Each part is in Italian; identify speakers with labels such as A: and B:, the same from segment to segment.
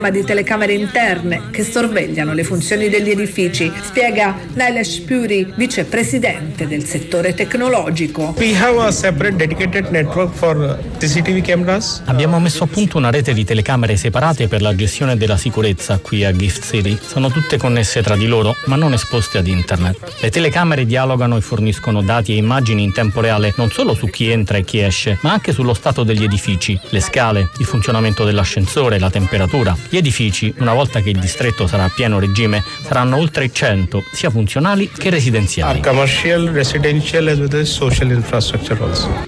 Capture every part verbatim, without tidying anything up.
A: di telecamere interne che sorvegliano le funzioni degli edifici, spiega Nilesh Puri, vicepresidente del settore tecnologico.
B: We have a separate dedicated network for C C T V cameras.
C: Abbiamo messo a punto una rete di telecamere separate per la gestione della sicurezza qui a Gift City. Sono tutte connesse tra di loro, ma non esposte ad internet. Le telecamere dialogano e forniscono dati e immagini in tempo reale non solo su chi entra e chi esce, ma anche sullo stato degli edifici, le scale, il funzionamento dell'ascensore, la temperatura. Gli edifici, una volta che il distretto sarà a pieno regime, saranno oltre cento, sia funzionali che residenziali.
B: Our commercial, residential as well as social infrastructure also.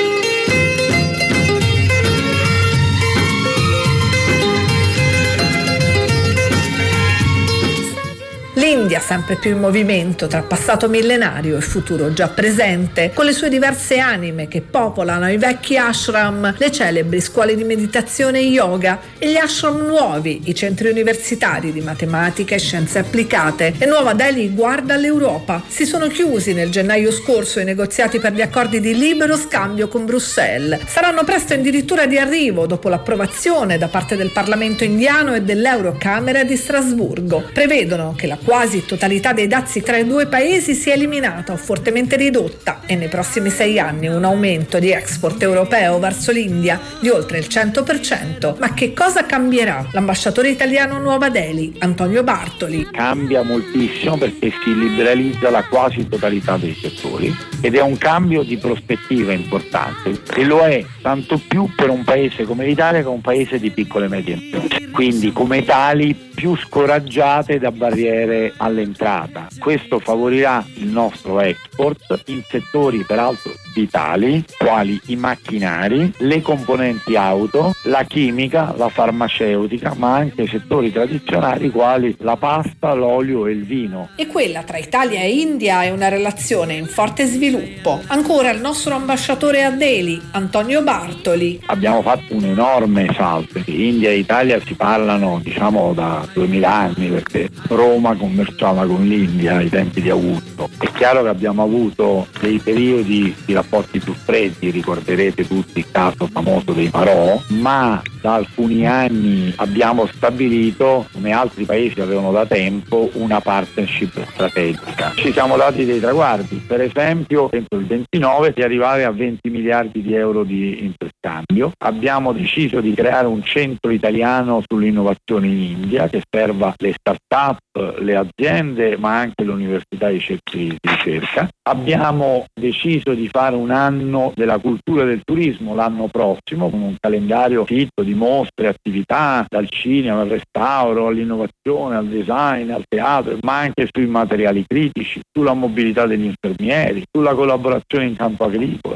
A: L'India sempre più in movimento tra passato millenario e futuro già presente, con le sue diverse anime che popolano i vecchi ashram, le celebri scuole di meditazione e yoga e gli ashram nuovi, i centri universitari di matematica e scienze applicate. E Nuova Delhi guarda all'Europa. Si sono chiusi nel gennaio scorso i negoziati per gli accordi di libero scambio con Bruxelles. Saranno presto addirittura di arrivo dopo l'approvazione da parte del Parlamento indiano e dell'Eurocamera di Strasburgo. Prevedono che la quasi totalità dei dazi tra i due paesi sia eliminata o fortemente ridotta e nei prossimi sei anni un aumento di export europeo verso l'India di oltre il cento per cento. Ma che cosa cambierà? L'ambasciatore italiano a Nuova Delhi, Antonio Bartoli.
D: Cambia moltissimo perché si liberalizza la quasi totalità dei settori ed è un cambio di prospettiva importante e lo è tanto più per un paese come l'Italia che è un paese di piccole e medie imprese, quindi come tali più scoraggiate da barriere all'entrata. Questo favorirà il nostro export in settori peraltro vitali quali i macchinari, le componenti auto, la chimica, la farmaceutica, ma anche settori tradizionali quali la pasta, l'olio e il vino.
A: E quella tra Italia e India è una relazione in forte sviluppo. Ancora il nostro ambasciatore a Delhi, Antonio Bartoli.
D: Abbiamo fatto un enorme salto. India e Italia si parlano diciamo da duemila anni perché Roma commerciava con l'India ai tempi di Augusto. È chiaro che abbiamo avuto dei periodi di rapporti più freddi, ricorderete tutti il caso famoso dei Marò, ma da alcuni anni abbiamo stabilito, come altri paesi avevano da tempo, una partnership strategica. Ci siamo dati dei traguardi, per esempio entro il ventinove di arrivare a venti miliardi di euro di interscambio. Abbiamo deciso di creare un centro italiano sull'innovazione in India che serva le start-up, le aziende ma anche le università e i centri di ricerca. Abbiamo deciso di fare un anno della cultura del turismo l'anno prossimo con un calendario fitto di mostre, attività dal cinema al restauro, all'innovazione, al design, al teatro, ma anche sui materiali critici, sulla mobilità degli infermieri, sulla collaborazione in campo agricolo.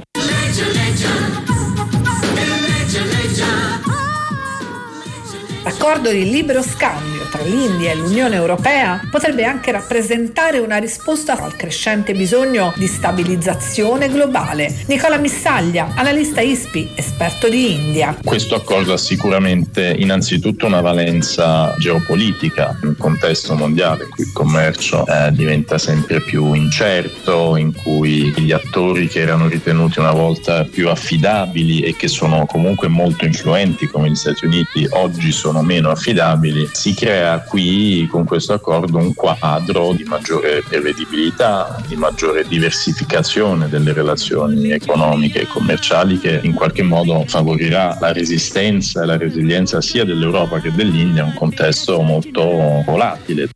A: L'accordo di libero scambio tra l'India e l'Unione Europea potrebbe anche rappresentare una risposta al crescente bisogno di stabilizzazione globale. Nicola Missaglia, analista I S P I, esperto di India.
E: Questo accordo ha sicuramente innanzitutto una valenza geopolitica in un contesto mondiale in cui il commercio eh, diventa sempre più incerto, in cui gli attori che erano ritenuti una volta più affidabili e che sono comunque molto influenti come gli Stati Uniti oggi sono meno affidabili. Si crea qui con questo accordo un quadro di maggiore prevedibilità, di maggiore diversificazione delle relazioni economiche e commerciali che in qualche modo favorirà la resistenza e la resilienza sia dell'Europa che dell'India in un contesto molto volatile.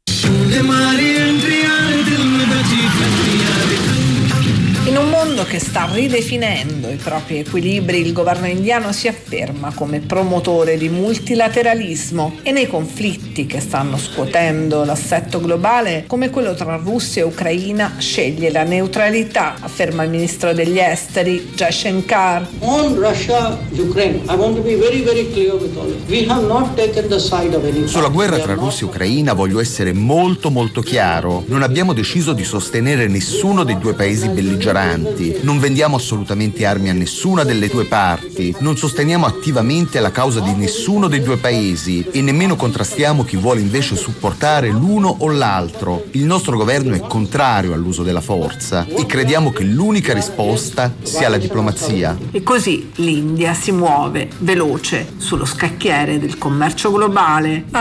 A: In un mondo che sta ridefinendo i propri equilibri, il governo indiano si afferma come promotore di multilateralismo e nei conflitti che stanno scuotendo l'assetto globale, come quello tra Russia e Ucraina, sceglie la neutralità, afferma il ministro degli esteri Jaishankar.
F: On Russia, Ukraine, I want to be very very clear with all of you. We have not taken the side of any.
G: Sulla guerra tra Russia e Ucraina voglio essere molto molto chiaro. Non abbiamo deciso di sostenere nessuno dei due paesi belligeranti. avanti. Non vendiamo assolutamente armi a nessuna delle due parti, non sosteniamo attivamente la causa di nessuno dei due paesi e nemmeno contrastiamo chi vuole invece supportare l'uno o l'altro. Il nostro governo è contrario all'uso della forza e crediamo che l'unica risposta sia la diplomazia.
A: E così l'India si muove veloce sullo scacchiere del commercio globale,